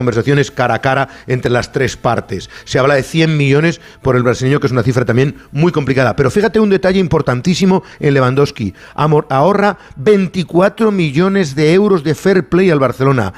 conversaciones cara a cara entre las tres partes. Se habla de 100 millones por el brasileño, que es una cifra también muy complicada. Pero fíjate un detalle importantísimo en Lewandowski. Ahorra 24 millones de euros de fair play al Barcelona.